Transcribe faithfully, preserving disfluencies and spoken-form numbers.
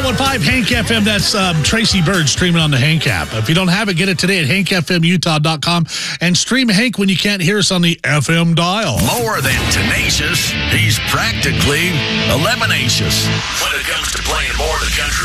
one five Hank F M. That's um, Tracy Bird streaming on the Hank app. If you don't have it, get it today at hank f m utah dot com and stream Hank when you can't hear us on the F M dial. More than tenacious, he's practically eliminacious when it comes to playing more of the country.